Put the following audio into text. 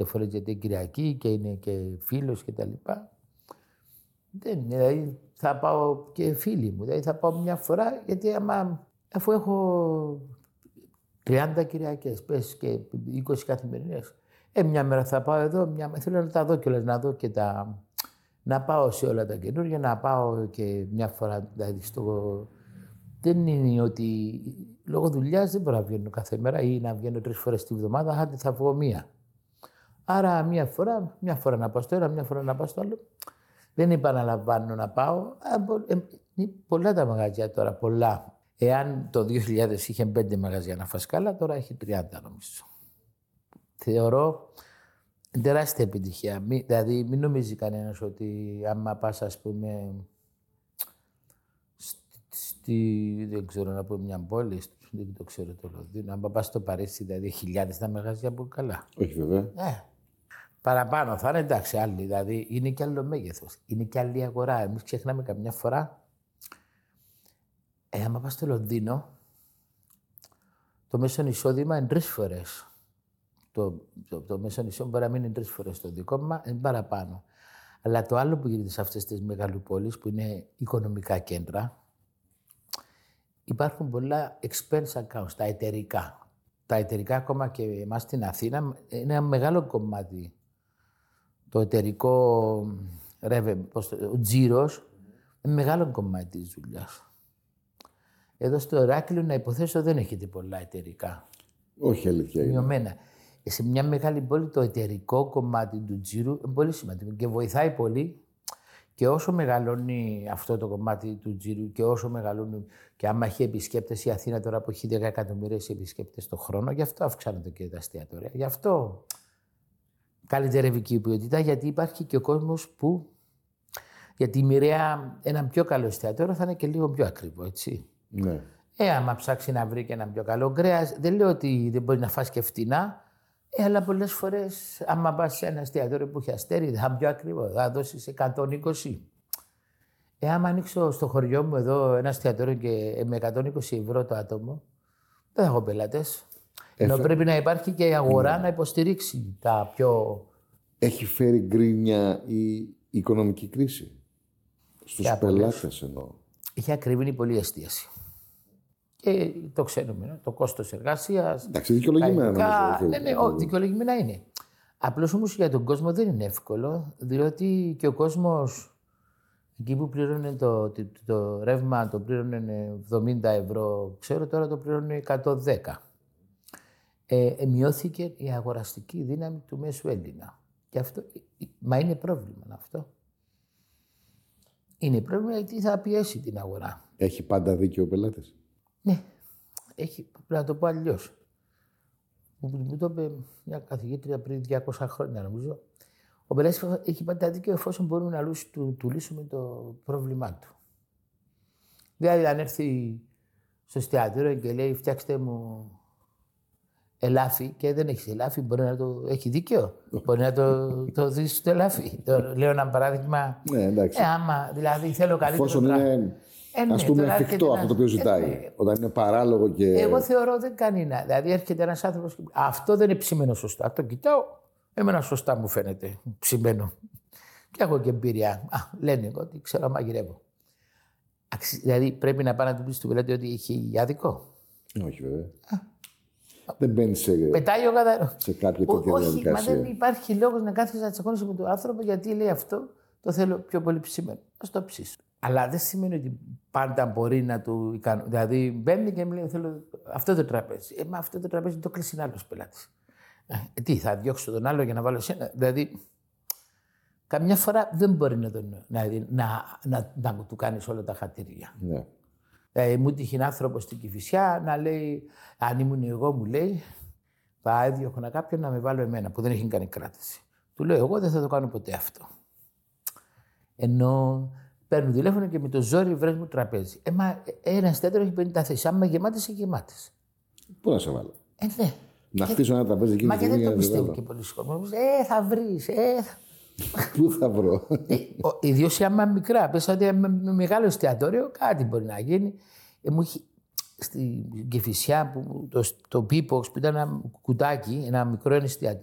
φορές γιατί είναι Κυριακή και είναι και φίλος κτλ. Δηλαδή θα πάω και φίλοι μου. Δηλαδή θα πάω μια φορά γιατί αφού έχω 30 Κυριακές, πες και 20 καθημερινές. Μια μέρα θα πάω εδώ, θέλω να τα δω κιόλας, να δω και να πάω σε όλα τα καινούργια, να πάω και μια φορά, δηλαδή δεν είναι ότι λόγω δουλειάς δεν μπορώ να βγαίνω κάθε μέρα ή να βγαίνω 3 φορές τη βδομάδα, άντε θα βγω μία. Άρα μια φορά να πάω στο ένα, μια φορά να πάω στο άλλο. Δεν επαναλαμβάνω να πάω. Πολλά τα μαγαζιά τώρα, πολλά. Εάν το 2000 είχε 5 μαγαζιά να φας καλά, τώρα έχει 30 νομίζω. Θεωρώ τεράστια επιτυχία. Δηλαδή μην νομίζει κανένας ότι άμα πας ας πούμε δεν ξέρω να πω μια πόλη, δεν το ξέρω το Λονδίνο, άμα πας στο Παρίσι, δηλαδή χιλιάδες τα μαγαζιά που καλά. Όχι βέβαια. Παραπάνω θα είναι, εντάξει, άλλοι, δηλαδή είναι και άλλο μέγεθος, είναι και άλλη αγορά. Εμείς ξεχνάμε καμιά φορά, άμα πας στο Λονδίνο, το μέσον εισόδημα είναι 3 φορές. Το μέσον εισόδημα μπορεί να μην είναι 3 φορές το δικό μας, είναι παραπάνω. Αλλά το άλλο που γίνεται σε αυτές τις μεγαλοπόλεις, που είναι οικονομικά κέντρα, υπάρχουν πολλά expense accounts, τα εταιρικά. Τα εταιρικά, ακόμα και εμάς στην Αθήνα, είναι ένα μεγάλο κομμάτι. Το εταιρικό ο τζίρος είναι μεγάλο κομμάτι της δουλειάς. Εδώ στο Ηράκλειο, να υποθέσω, δεν έχετε πολλά εταιρικά. Όχι, αλήθεια είναι. Μειωμένα. Σε μια μεγάλη πόλη το εταιρικό κομμάτι του τζίρου είναι πολύ σημαντικό και βοηθάει πολύ. Και όσο μεγαλώνει αυτό το κομμάτι του τζίρου και όσο μεγαλώνει και άμα έχει επισκέπτες η Αθήνα τώρα που έχει 10 εκατομμύρια επισκέπτες το χρόνο, γι' αυτό αυξάνονται και τα εστιατόρια. Γι' αυτό καλυτερεύει και η ποιότητα, γιατί υπάρχει και ο κόσμος που για τη μοιραία ένα πιο καλό εστιατόριο θα είναι και λίγο πιο ακριβό, έτσι. Ναι. Άμα ψάξει να βρει και ένα πιο καλό κρέας, δεν λέω ότι δεν μπορεί να φας και φτηνά, αλλά πολλές φορές, άμα πας σε ένα εστιατόριο που έχει αστέρι, θα είναι πιο ακριβό, θα δώσεις 120. Άμα ανοίξω στο χωριό μου εδώ ένα εστιατόριο και με 120 ευρώ το άτομο, δεν θα έχω πελάτες. Ενώ πρέπει να υπάρχει και η αγορά να υποστηρίξει τα πιο... Έχει φέρει γκρίνια η οικονομική κρίση στους πελάτες εννοώ. Έχει ακριβήνει πολύ εστίαση. Και το ξέρουμε, το κόστος εργασίας. Εντάξει, δικαιολογημένα. Δικαιολογημένα είναι. Απλώς όμως για τον κόσμο δεν είναι εύκολο, διότι και ο κόσμος εκεί που πλήρωνε το ρεύμα, το πλήρωνε 70 ευρώ, ξέρω τώρα το πλήρωνε 110. Μειώθηκε η αγοραστική δύναμη του μέσου Έλληνα. Και αυτό, μα είναι πρόβλημα αυτό. Είναι πρόβλημα γιατί θα πιέσει την αγορά. Έχει πάντα δίκιο ο πελάτης. Ναι, πρέπει να το πω αλλιώς. Μου το είπε μια καθηγήτρια πριν 200 χρόνια, νομίζω. Ο πελάτης έχει πάντα δίκιο εφόσον μπορούμε να του λύσουμε το πρόβλημά του. Δηλαδή, αν έρθει στο εστιατόριο και λέει φτιάξτε μου ελάφι και δεν έχει ελάφι, μπορεί να το έχει δίκιο. Μπορεί να το δεις στο ελάφι. Λέω ένα παράδειγμα. Ναι, εντάξει. Άμα δηλαδή θέλω καλύτερο. Εφόσον είναι. Ας πούμε εφικτό αυτό το οποίο ζητάει. Όταν είναι παράλογο και. Εγώ θεωρώ δεν κάνει να. Δηλαδή έρχεται ένας άνθρωπος και αυτό δεν είναι ψημένο σωστά. Το κοιτάω, εμένα σωστά μου φαίνεται ψημένο. Και έχω και εμπειρία. Λένε εγώ ότι ξέρω να μαγειρεύω. Δηλαδή πρέπει να πάει να του πει του πελάτη ότι έχει άδικο. Όχι βέβαια. Δεν μπαίνει σε κάποια τέτοια διαδικασία. Μα δεν υπάρχει λόγος να κάθεσαι να τσακώνεσαι με τον άνθρωπο γιατί λέει αυτό το θέλω πιο πολύ ψημένο. Ας το ψήσω. Αλλά δεν σημαίνει ότι πάντα μπορεί να του ικανοποιήσει. Δηλαδή μπαίνει και μου λέει: θέλω αυτό το τραπέζι. Μα αυτό το τραπέζι το κλείσει άλλο πελάτη. Τι, θα διώξω τον άλλο για να βάλω εσένα. Δηλαδή, καμιά φορά δεν μπορεί να του κάνει όλα τα χατήρια. Ναι. Μου τύχει άνθρωπο στην Κηφισιά να λέει: αν ήμουν εγώ, μου λέει, θα έδιωχνα κάποιον να με βάλω εμένα που δεν έχει κάνει κράτηση. Του λέω: εγώ δεν θα το κάνω ποτέ αυτό. Ενώ παίρνουν τηλέφωνο και με το ζόρι βρες μου τραπέζι. Μα ένα εστιατόριο έχει 50 θέσεις. Άμα γεμάτες, είναι γεμάτες. Πού να σε βάλω. Ναι. Να χτίσω ένα τραπέζι εκεί. Μα και δεν το πιστεύω και πολλοί κόσμοι. Θα βρεις. Πού θα βρω. Ιδίως άμα μικρά. Πες ότι με μεγάλο εστιατόριο κάτι μπορεί να γίνει. Μου είχε στην Κηφισιά το Πίποξ που ήταν ένα κουτάκι, ένα μικρό εστιατόριο.